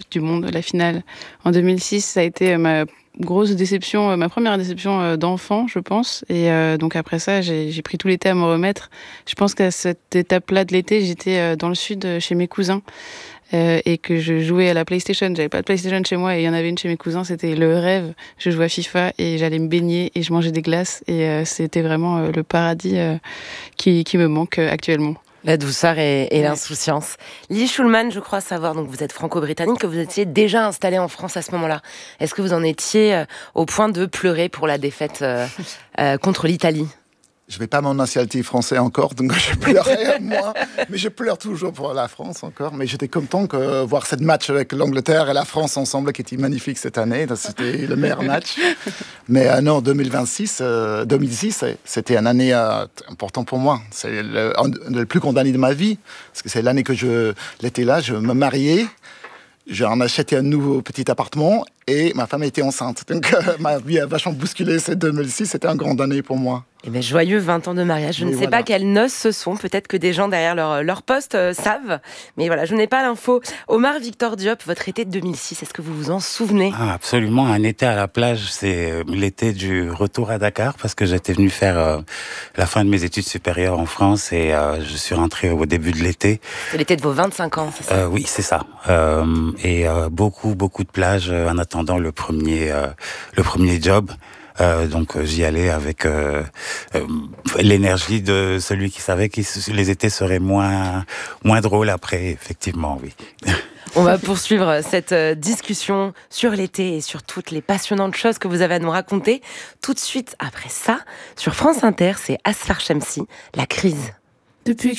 du monde, la finale. En 2006, ça a été ma grosse déception, ma première déception d'enfant, je pense. Et donc après ça, j'ai pris tout l'été à me remettre. Je pense qu'à cette étape-là de l'été, j'étais dans le sud chez mes cousins. Et que je jouais à la PlayStation. J'avais pas de PlayStation chez moi et il y en avait une chez mes cousins. C'était le rêve. Je jouais à FIFA et j'allais me baigner et je mangeais des glaces. Et c'était vraiment le paradis qui me manque actuellement. La douceur et l'insouciance. Lee Schulman, je crois savoir, donc vous êtes franco-britannique, que vous étiez déjà installé en France à ce moment-là. Est-ce que vous en étiez au point de pleurer pour la défaite contre l'Italie ? Je vais pas mon nationalité français encore, donc je pleurais moi, mais je pleure toujours pour la France encore. Mais j'étais content que voir cette match avec l'Angleterre et la France ensemble, qui était magnifique cette année. C'était le meilleur match. Mais non, 2006, c'était une année importante pour moi. C'est le plus grand année de ma vie, parce que c'est l'année que l'été là, je me mariais. J'en acheté un nouveau petit appartement et ma femme était enceinte. Donc ma vie a vachement bousculé. C'est 2006, c'était une grande année pour moi. Eh bien, joyeux 20 ans de mariage. Je ne sais pas quelles noces ce sont. Peut-être que des gens derrière leur poste savent. Mais voilà, je n'ai pas l'info. Omar Victor Diop, votre été de 2006, est-ce que vous vous en souvenez ? Absolument. Un été à la plage, c'est l'été du retour à Dakar parce que j'étais venu faire la fin de mes études supérieures en France et je suis rentré au début de l'été. C'est l'été de vos 25 ans, c'est ça ? Oui, c'est ça. Et beaucoup de plages en attendant le premier job. Donc j'y allais avec l'énergie de celui qui savait que les étés seraient moins drôles après, effectivement, oui. On va poursuivre cette discussion sur l'été et sur toutes les passionnantes choses que vous avez à nous raconter. Tout de suite après ça, sur France Inter, c'est Asfar Shamsi, La crise. Depuis que